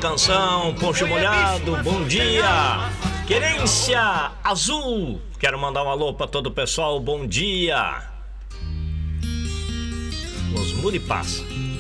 canção, Poncho Molhado, bom dia. Querência Azul, quero mandar um alô pra todo o pessoal, bom dia. Os Muripás.